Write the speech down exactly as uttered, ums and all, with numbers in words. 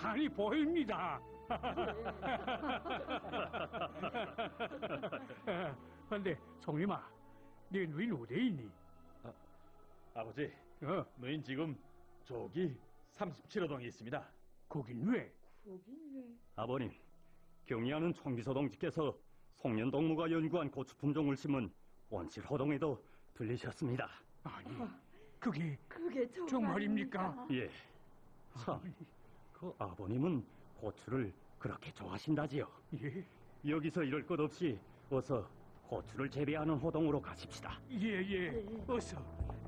환히 보입니다. 근데 송림아, 네 누인 어디 있니? 아, 아버지, 어, 너흰 지금 저기 삼십칠 호동에 있습니다. 거긴 왜? 거긴 왜? 아버님, 경리하는 총비서 동지께서 송년동무가 연구한 고추 품종을 심은 원실 호동에도 들리셨습니다. 아니, 그게 그게 정말입니까? 예. 참, 그 아버님은 고추를 그렇게 좋아하신다지요. 예, 여기서 이럴 것 없이 어서 고추를 재배하는 호동으로 가십시다. 예, 예. 어서.